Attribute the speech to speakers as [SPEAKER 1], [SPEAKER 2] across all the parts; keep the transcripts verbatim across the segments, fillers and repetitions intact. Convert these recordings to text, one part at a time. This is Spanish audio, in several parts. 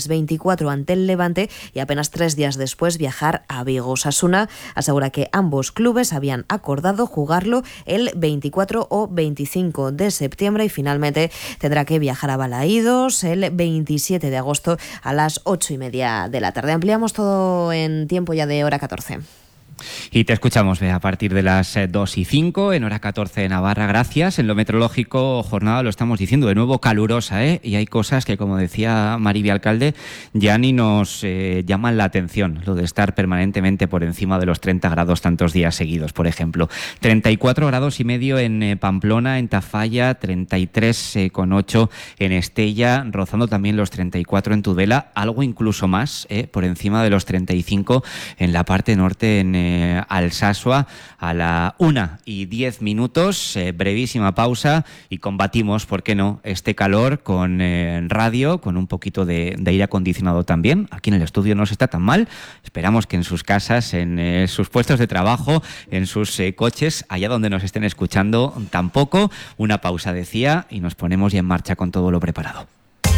[SPEAKER 1] Betis veinticuatro ante el Levante y apenas tres días después viajar a Vigo. Osasuna asegura que ambos clubes habían acordado jugarlo el veinticuatro o veinticinco de septiembre y finalmente tendrá que viajar a Balaídos el veintisiete de agosto a las ocho y media de la tarde. Ampliamos todo en tiempo ya de hora catorce.
[SPEAKER 2] Y te escuchamos a partir de las dos y cinco, en hora catorce de Navarra. Gracias. En lo meteorológico, jornada, lo estamos diciendo, de nuevo calurosa, ¿eh? Y hay cosas que, como decía Mariby Alcalde, ya ni nos eh, llaman la atención. Lo de estar permanentemente por encima de los treinta grados tantos días seguidos, por ejemplo. treinta y cuatro grados y medio en eh, Pamplona, en Tafalla, treinta y tres coma ocho en Estella, rozando también los treinta y cuatro en Tudela, algo incluso más, eh, por encima de los treinta y cinco en la parte norte, en eh, Alsasua, a la una y diez minutos, eh, brevísima pausa y combatimos, ¿por qué no?, este calor con eh, radio, con un poquito de, de aire acondicionado también. Aquí en el estudio no se está tan mal, esperamos que en sus casas, en eh, sus puestos de trabajo, en sus eh, coches, allá donde nos estén escuchando, tampoco. Una pausa, decía, y nos ponemos ya en marcha con todo lo preparado.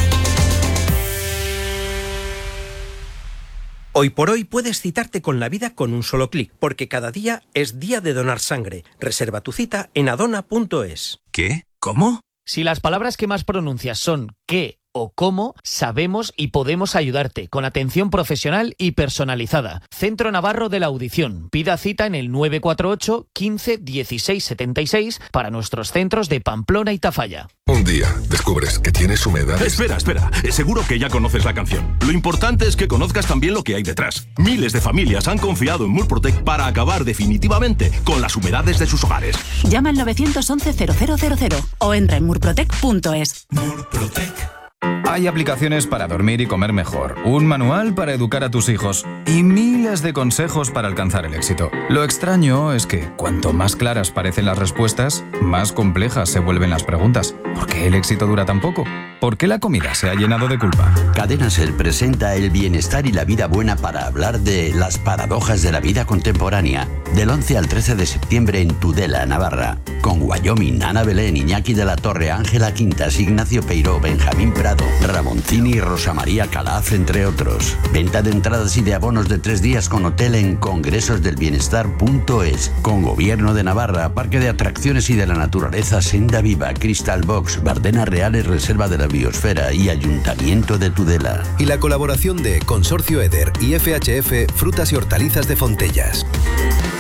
[SPEAKER 3] Hoy por hoy puedes citarte con la vida con un solo clic, porque cada día es día de donar sangre. Reserva tu cita en adona punto es.
[SPEAKER 4] ¿Qué? ¿Cómo?
[SPEAKER 5] Si las palabras que más pronuncias son qué o cómo, sabemos y podemos ayudarte con atención profesional y personalizada. Centro Navarro de la Audición. Pida cita en el nueve cuatro ocho, quince, dieciséis, setenta y seis para nuestros centros de Pamplona y Tafalla.
[SPEAKER 6] Un día descubres que tienes humedades.
[SPEAKER 4] Espera, espera. Seguro que ya conoces la canción. Lo importante es que conozcas también lo que hay detrás. Miles de familias han confiado en Murprotec para acabar definitivamente con las humedades de sus hogares.
[SPEAKER 7] Llama al nueve once cero cero cero cero o entra en murprotec punto es.
[SPEAKER 4] Murprotec.
[SPEAKER 8] Hay aplicaciones para dormir y comer mejor, un manual para educar a tus hijos y miles de consejos para alcanzar el éxito. Lo extraño es que cuanto más claras parecen las respuestas, más complejas se vuelven las preguntas. ¿Por qué el éxito dura tan poco? ¿Por qué la comida se ha llenado de culpa?
[SPEAKER 9] Cadena Ser presenta el bienestar y la vida buena para hablar de las paradojas de la vida contemporánea. Del once al trece de septiembre en Tudela, Navarra. Con Wyoming, Ana Belén, Iñaki de la Torre, Ángela Quintas, Ignacio Peiró, Benjamín Prado, Ramoncini y Rosa María Calaf, entre otros. Venta de entradas y de abonos de tres días con hotel en congresos del bienestar punto es. Con Gobierno de Navarra, Parque de Atracciones y de la Naturaleza Senda Viva, Crystal Box, Bardenas Reales, Reserva de la Biosfera y Ayuntamiento de Tudela.
[SPEAKER 10] Y la colaboración de Consorcio Eder y F H F Frutas y Hortalizas de Fontellas.